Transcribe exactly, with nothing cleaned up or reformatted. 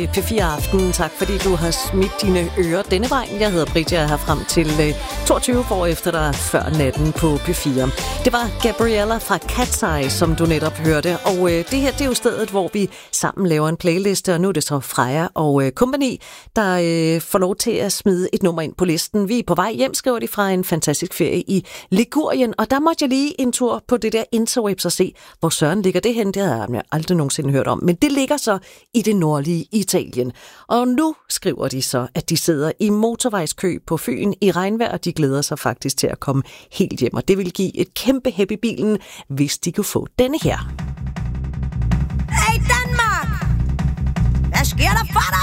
P fire Aften. Tak fordi du har smidt dine ører denne vej. Jeg hedder Britt, jeg er her frem til toogtyve år efter dig før natten på P fire. Det var Gabriella fra Cat's Eye, som du netop hørte. Og øh, det her, det er jo stedet, hvor vi sammen laver en playliste, og nu er det så Freja og øh, kompagni, der øh, får lov til at smide et nummer ind på listen. Vi er på vej hjem, skriver de, fra en fantastisk ferie i Ligurien, og der måtte jeg lige en tur på det der interwebs og se, hvor søren ligger det hen. Det har jeg aldrig nogensinde hørt om, men det ligger så i det nordlige Italien. Og nu skriver de så, at de sidder i motorvejskø på Fyn i regnvejr, og de glæder sig faktisk til at komme helt hjem. Og det vil give et kæmpe hæb i bilen, hvis de kunne få denne her. Hey Danmark! Hvad sker der for dig?